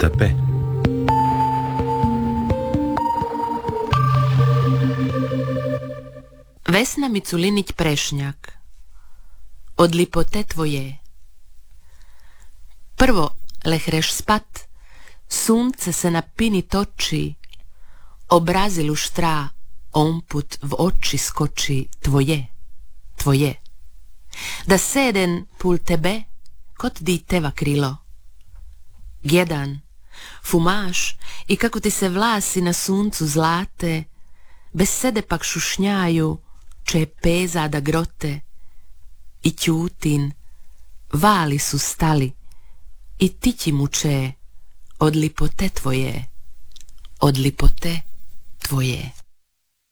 tepe. Vesna Miculinić-Prešnjak. Od lipote tvoje. Prvo lehreš spat, sunce se na pini toči, obrazi luštra, on put v oči skoči tvoje, tvoje. Da seden pul tebe, kot diteva krilo. Gjedan, fumaš i kako ti se vlasi na suncu zlate, besede pak šušnjaju, če peza da grote. I ćutin, vali su stali, i tići muče od lipote tvoje, od lipote tvoje.